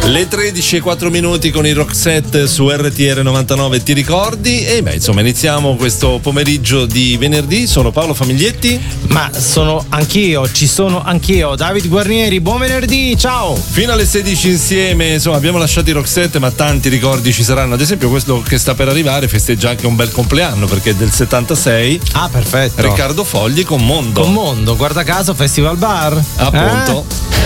Le 13:04 con il Roxette su RTR 99, ti ricordi? E beh, insomma, iniziamo questo pomeriggio di venerdì. Sono Paolo Famiglietti. Ma sono anch'io, ci sono anch'io, David Guarnieri. Buon venerdì, ciao! Fino alle 16 insieme, insomma, abbiamo lasciato i Roxette, ma tanti ricordi ci saranno. Ad esempio, questo che sta per arrivare festeggia anche un bel compleanno, perché è del 76. Ah, perfetto. Riccardo Fogli con Mondo. Con Mondo, guarda caso, Festival Bar. Appunto.